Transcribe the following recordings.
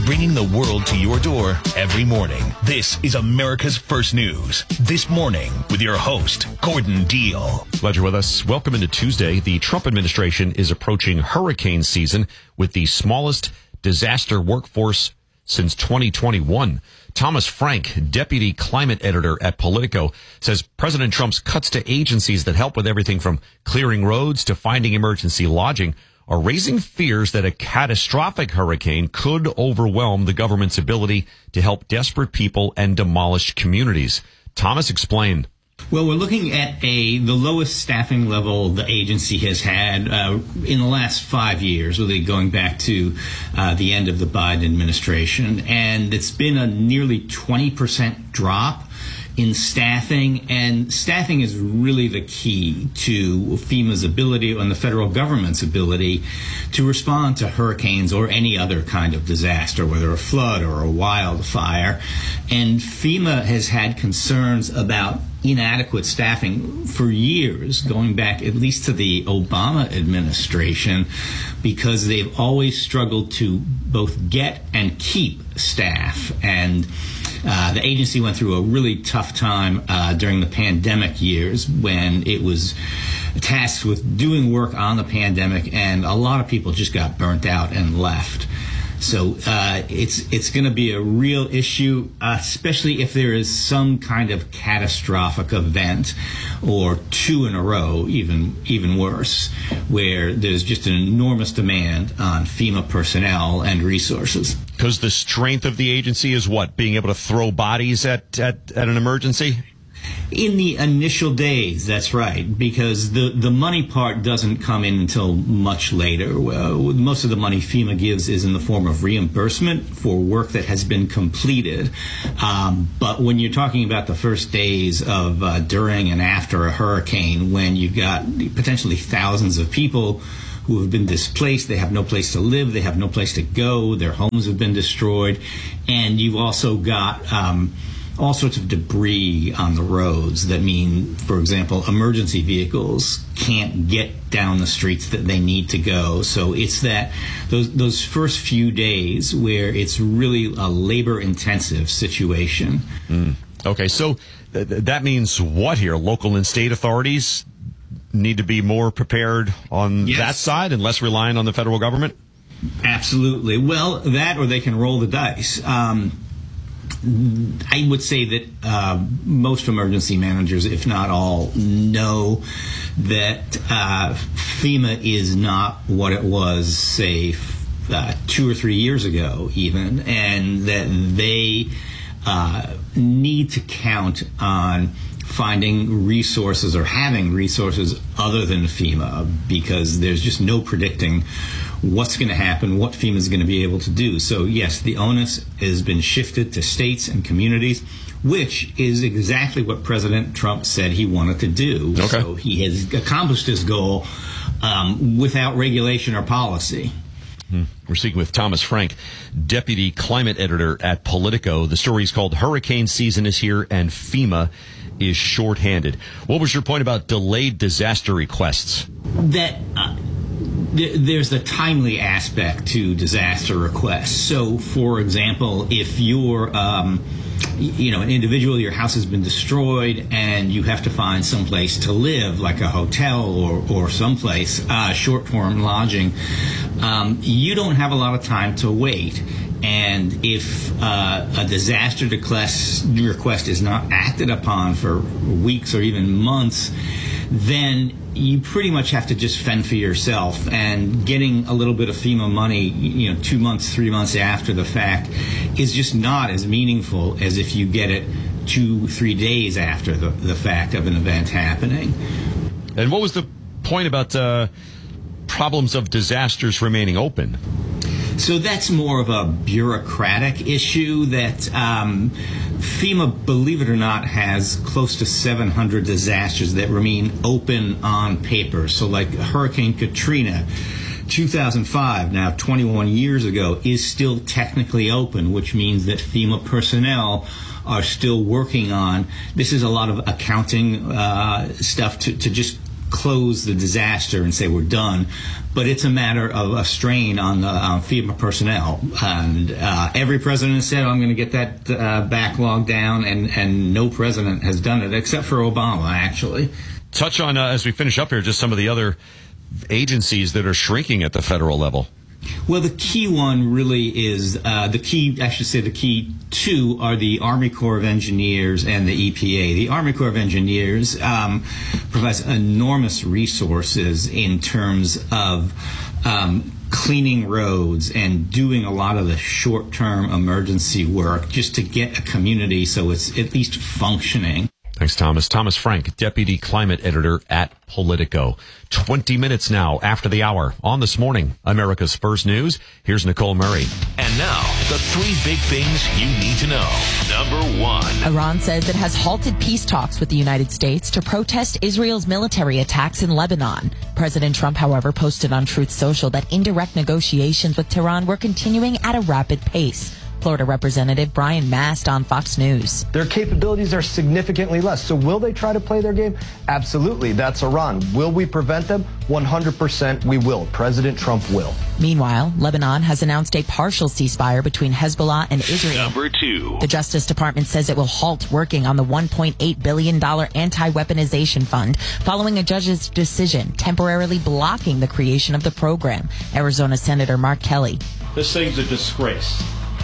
bringing the world to your door every morning. This is America's First News. This morning with your host, Gordon Deal. Glad you're with us. Welcome into Tuesday. The Trump administration is approaching hurricane season with the smallest disaster workforce since 2021. Thomas Frank, deputy climate editor at Politico, says President Trump's cuts to agencies that help with everything from clearing roads to finding emergency lodging are raising fears that a catastrophic hurricane could overwhelm the government's ability to help desperate people and demolished communities. Thomas explained. Well, we're looking at the lowest staffing level the agency has had in the last 5 years, really going back to the end of the Biden administration. And it's been a nearly 20% drop in staffing, and staffing is really the key to FEMA's ability and the federal government's ability to respond to hurricanes or any other kind of disaster, whether a flood or a wildfire. And FEMA has had concerns about inadequate staffing for years, going back at least to the Obama administration, because they've always struggled to both get and keep staff. And the agency went through a really tough time during the pandemic years when it was tasked with doing work on the pandemic, and a lot of people just got burnt out and left. So it's going to be a real issue, especially if there is some kind of catastrophic event, or two in a row, even worse, where there's just an enormous demand on FEMA personnel and resources. Because the strength of the agency is what? Being able to throw bodies at an emergency? In the initial days, that's right, because the money part doesn't come in until much later. Most of the money FEMA gives is in the form of reimbursement for work that has been completed. But when you're talking about the first days of during and after a hurricane, when you've got potentially thousands of people who have been displaced, they have no place to live, they have no place to go, their homes have been destroyed, and you've also got all sorts of debris on the roads that mean, for example, emergency vehicles can't get down the streets that they need to go. So it's that those first few days where it's really a labor-intensive situation. Okay, so that means what here? Local and state authorities need to be more prepared on that side and less reliant on the federal government? Absolutely. Well, that or they can roll the dice. I would say that most emergency managers, if not all, know that FEMA is not what it was, say, 2 or 3 years ago even, and that they need to count on finding resources or having resources other than FEMA, because there's just no predicting what's going to happen, what FEMA is going to be able to do. So yes, the onus has been shifted to states and communities, which is exactly what President Trump said he wanted to do. Okay. So he has accomplished his goal without regulation or policy. We're speaking with Thomas Frank, deputy climate editor at Politico. The story is called Hurricane Season is Here and FEMA is Shorthanded. What was your point about delayed disaster requests? That there's the timely aspect to disaster requests. So, for example, if you're an individual, your house has been destroyed and you have to find someplace to live, like a hotel or someplace, short-term lodging, you don't have a lot of time to wait. And if a disaster request is not acted upon for weeks or even months, then you pretty much have to just fend for yourself. And getting a little bit of FEMA money, 2 months, 3 months after the fact is just not as meaningful as if you get it 2-3 days after the fact of an event happening. And what was the point about problems of disasters remaining open? So that's more of a bureaucratic issue that FEMA, believe it or not, has close to 700 disasters that remain open on paper. So like Hurricane Katrina, 2005, now 21 years ago, is still technically open, which means that FEMA personnel are still working on. This is a lot of accounting stuff to just close the disaster and say we're done, but it's a matter of a strain on the FEMA personnel. And every president has said, I'm going to get that backlog down, and no president has done it, except for Obama, actually. Touch on, as we finish up here, just some of the other agencies that are shrinking at the federal level. Well, the key one really is the key two are the Army Corps of Engineers and the EPA. The Army Corps of Engineers provides enormous resources in terms of cleaning roads and doing a lot of the short-term emergency work just to get a community so it's at least functioning. Thanks, Thomas. Thomas Frank, Deputy Climate Editor at Politico. 20 minutes now after the hour on This Morning, America's First News. Here's Nicole Murray. And now, the 3 big things you need to know. Number 1. Iran says it has halted peace talks with the United States to protest Israel's military attacks in Lebanon. President Trump, however, posted on Truth Social that indirect negotiations with Tehran were continuing at a rapid pace. Florida Representative Brian Mast on Fox News. Their capabilities are significantly less. So will they try to play their game? Absolutely. That's Iran. Will we prevent them? 100% we will. President Trump will. Meanwhile, Lebanon has announced a partial ceasefire between Hezbollah and Israel. Number 2. The Justice Department says it will halt working on the $1.8 billion anti-weaponization fund following a judge's decision temporarily blocking the creation of the program. Arizona Senator Mark Kelly. This thing's a disgrace.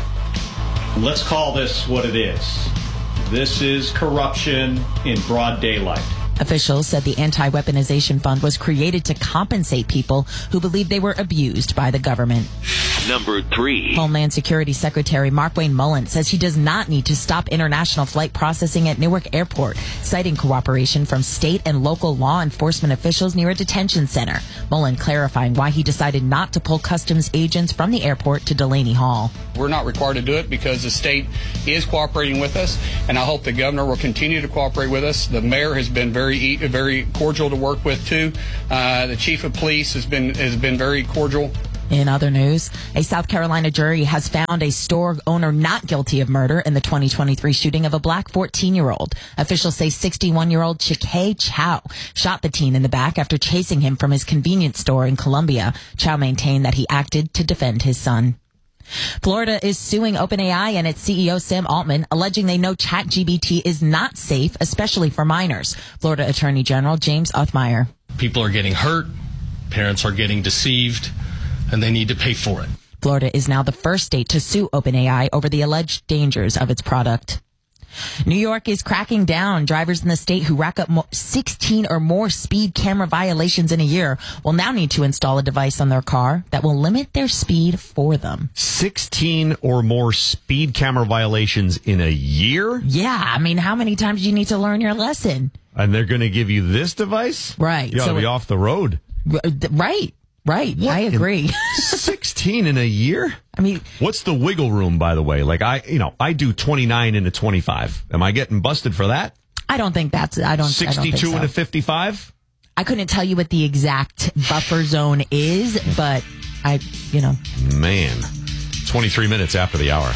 Let's call this what it is. This is corruption in broad daylight. Officials said the anti-weaponization fund was created to compensate people who believe they were abused by the government. Number 3. Homeland Security Secretary Markwayne Mullin says he does not need to stop international flight processing at Newark Airport, citing cooperation from state and local law enforcement officials near a detention center. Mullin clarifying why he decided not to pull customs agents from the airport to Delaney Hall. We're not required to do it because the state is cooperating with us, and I hope the governor will continue to cooperate with us. The mayor has been very cordial to work with, too. The chief of police has been very cordial. In other news, a South Carolina jury has found a store owner not guilty of murder in the 2023 shooting of a black 14-year-old. Officials say 61-year-old Chike Chow shot the teen in the back after chasing him from his convenience store in Columbia. Chow maintained that he acted to defend his son. Florida is suing OpenAI and its CEO Sam Altman, alleging they know ChatGPT is not safe, especially for minors. Florida Attorney General James Othmeyer. People are getting hurt, parents are getting deceived, and they need to pay for it. Florida is now the first state to sue OpenAI over the alleged dangers of its product. New York is cracking down. Drivers in the state who rack up 16 or more speed camera violations in a year will now need to install a device on their car that will limit their speed for them. 16 or more speed camera violations in a year? Yeah, I mean, how many times do you need to learn your lesson? And they're going to give you this device? Right. You ought to be off the road. Right. What? I agree. 16 in a year? I mean, what's the wiggle room, by the way? Like I do 29 into 25. Am I getting busted for that? I don't think that's, I don't 62 into 55? I couldn't tell you what the exact buffer zone is, but Man, 23 minutes after the hour.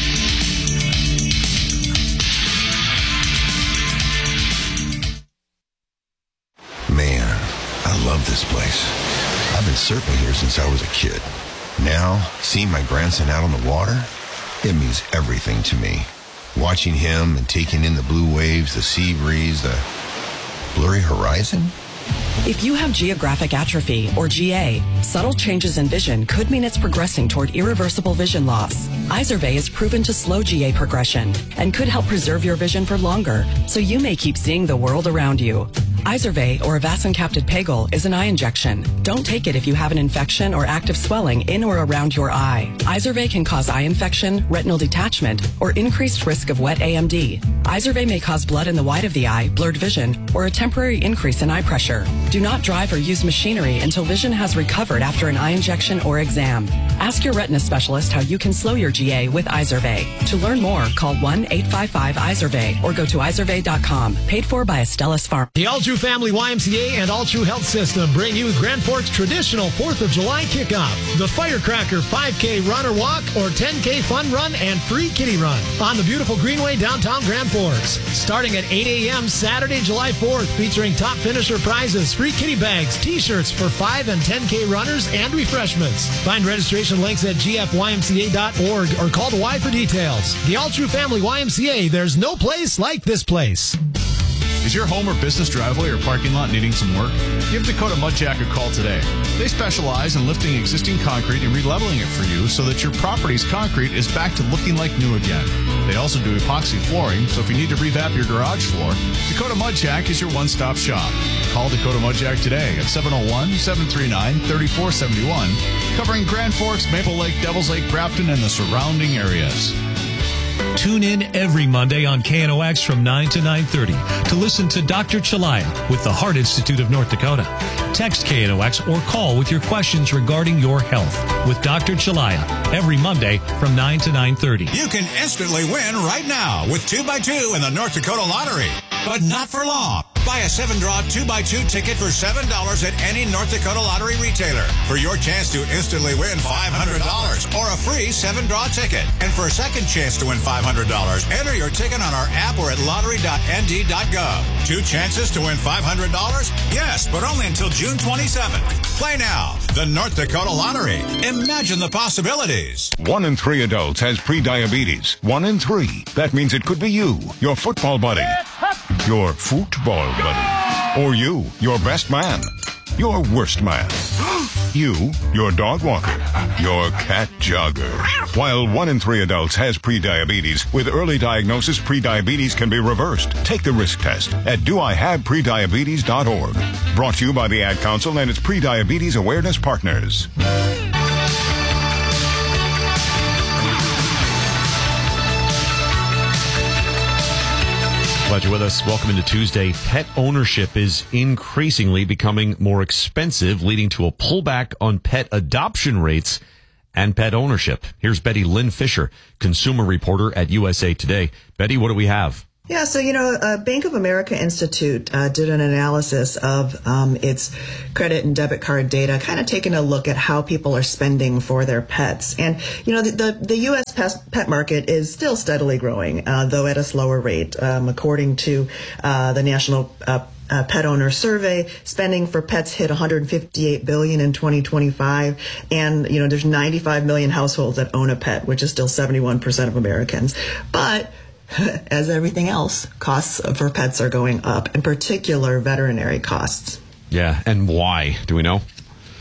Man, I love this place. I've been surfing here since I was a kid. Now, seeing my grandson out on the water, it means everything to me. Watching him and taking in the blue waves, the sea breeze, the blurry horizon. If you have geographic atrophy, or GA, subtle changes in vision could mean it's progressing toward irreversible vision loss. Izervay is proven to slow GA progression and could help preserve your vision for longer, so you may keep seeing the world around you. Izervay, or avacincaptad pegol, is an eye injection. Don't take it if you have an infection or active swelling in or around your eye. Izervay can cause eye infection, retinal detachment, or increased risk of wet AMD. Izervay may cause blood in the white of the eye, blurred vision, or a temporary increase in eye pressure. Do not drive or use machinery until vision has recovered after an eye injection or exam. Ask your retina specialist how you can slow your GA with Izervay. To learn more, call 1-855-IZERVAY or go to izervay.com. Paid for by Astellas Farm. The All True Family YMCA and All True Health System bring you Grand Forks' traditional 4th of July kickoff. The Firecracker 5K run or walk or 10K fun run and free kitty run on the beautiful Greenway downtown Grand Forks. Starting at 8 a.m. Saturday, July 4th, featuring top finisher prizes, free kitty bags, t-shirts for 5 and 10K runners, and refreshments. Find registration links at gfymca.org or call the Y for details. The All True Family YMCA, there's no place like this place. Is your home or business driveway or parking lot needing some work? Give Dakota Mudjack a call today. They specialize in lifting existing concrete and releveling it for you so that your property's concrete is back to looking like new again. They also do epoxy flooring, so if you need to revamp your garage floor, Dakota Mudjack is your one-stop shop. Call Dakota Mudjack today at 701-739-3471, covering Grand Forks, Maple Lake, Devils Lake, Grafton, and the surrounding areas. Tune in every Monday on KNOX from 9 to 9:30 to listen to Dr. Chalaya with the Heart Institute of North Dakota. Text KNOX or call with your questions regarding your health with Dr. Chalaya every Monday from 9 to 9:30. You can instantly win right now with 2x2 in the North Dakota Lottery, but not for long. Buy a 7-draw 2x2 ticket for $7 at any North Dakota Lottery retailer for your chance to instantly win $500 or a free 7-draw ticket. And for a second chance to win $500, enter your ticket on our app or at lottery.nd.gov. 2 chances to win $500? Yes, but only until June 27th. Play now. The North Dakota Lottery. Imagine the possibilities. 1 in 3 adults has prediabetes. 1 in 3. That means it could be you, your football buddy, your football buddy, or you, your best man, your worst man, you, your dog walker, your cat jogger. While 1 in 3 adults has prediabetes, with early diagnosis, prediabetes can be reversed. Take the risk test at doihaveprediabetes.org. Brought to you by the Ad Council and its Prediabetes Awareness Partners. Glad you're with us. Welcome into Tuesday. Pet ownership is increasingly becoming more expensive, leading to a pullback on pet adoption rates and pet ownership. Here's Betty Lynn Fisher, consumer reporter at USA Today. Betty, what do we have? Yeah, so, Bank of America Institute did an analysis of its credit and debit card data, kind of taking a look at how people are spending for their pets. And, the U.S. pet market is still steadily growing, though at a slower rate. According to the National Pet Owner Survey, spending for pets hit $158 billion in 2025. And, there's 95 million households that own a pet, which is still 71% of Americans. But as everything else, costs for pets are going up, in particular veterinary costs. Yeah, and why? Do we know?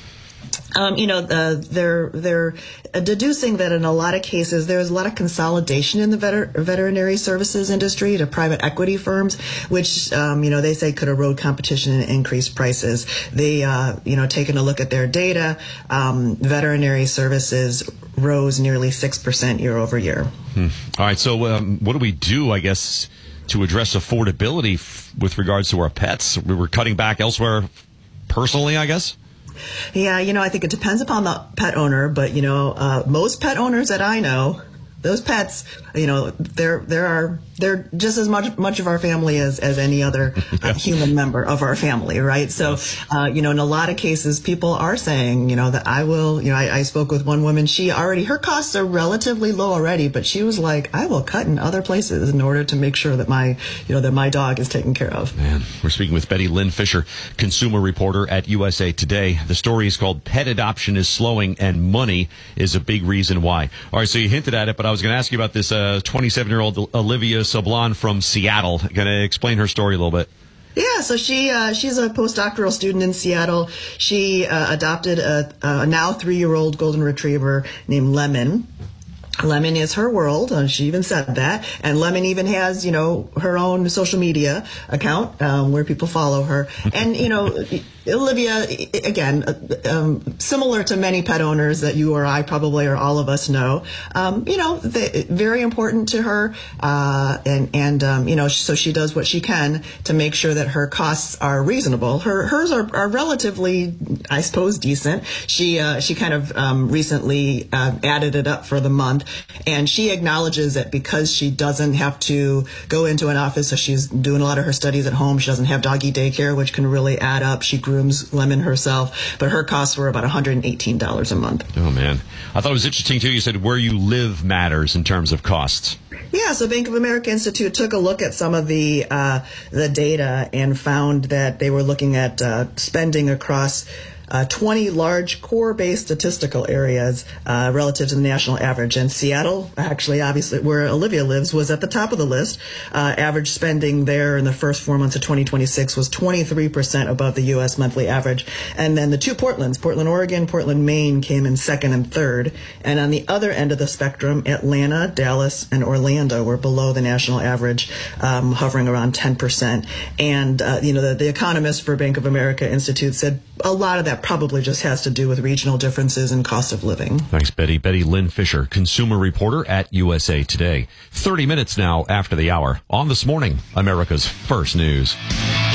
They're deducing that in a lot of cases, there's a lot of consolidation in the veterinary services industry to private equity firms, which, they say could erode competition and increase prices. They, taking a look at their data, veterinary services rose nearly 6% year over year. All right. So what do we do, I guess, to address affordability with regards to our pets? We were cutting back elsewhere personally, I guess. Yeah, I think it depends upon the pet owner, but, most pet owners that I know, those pets, they're just as much of our family as any other human member of our family, right? So, in a lot of cases, people are saying, that I will, I spoke with one woman, her costs are relatively low already, but she was like, I will cut in other places in order to make sure that my dog is taken care of. Man, we're speaking with Betty Lynn Fisher, consumer reporter at USA Today. The story is called Pet Adoption is Slowing and Money is a Big Reason Why. All right, so you hinted at it, but I was going to ask you about this 27-year-old Olivia Sablon from Seattle. Going to explain her story a little bit. Yeah, so she's a postdoctoral student in Seattle. She adopted a now 3-year-old golden retriever named Lemon. Lemon is her world. She even said that. And Lemon even has, her own social media account where people follow her. And, Olivia, again, similar to many pet owners that you or I probably or all of us know, very important to her, so she does what she can to make sure that her costs are reasonable. Hers are relatively, I suppose, decent. She kind of recently added it up for the month, and she acknowledges that because she doesn't have to go into an office, so she's doing a lot of her studies at home. She doesn't have doggy daycare, which can really add up. She grooms Lemon herself, but her costs were about $118 a month. Oh, man. I thought it was interesting, too. You said where you live matters in terms of costs. Yeah, so Bank of America Institute took a look at some of the data and found that they were looking at spending across 20 large core-based statistical areas relative to the national average. And Seattle, actually, obviously, where Olivia lives, was at the top of the list. Average spending there in the first 4 months of 2026 was 23% above the U.S. monthly average. And then the two Portlands, Portland, Oregon, Portland, Maine, came in second and third. And on the other end of the spectrum, Atlanta, Dallas, and Orlando were below the national average, hovering around 10%. And, the economist for Bank of America Institute said a lot of that probably just has to do with regional differences in cost of living. Thanks, Betty. Betty Lynn Fisher, consumer reporter at USA Today. 30 minutes now after the hour on This Morning, America's First News.